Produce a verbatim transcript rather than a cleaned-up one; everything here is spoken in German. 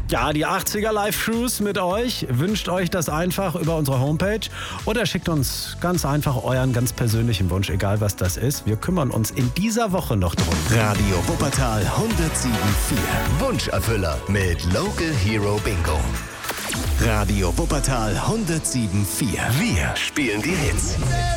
Ja, die achtziger Live-Cruise mit euch. Wünscht euch das einfach über unsere Homepage oder schickt uns ganz einfach euren ganz persönlichen Wunsch, egal was das ist. Wir kümmern uns in dieser Woche noch drum. Radio Wuppertal hundertsieben Komma vier. Wunscherfüller mit Local Hero Bingo. Radio Wuppertal hundertsieben Komma vier. Wir spielen die Hits.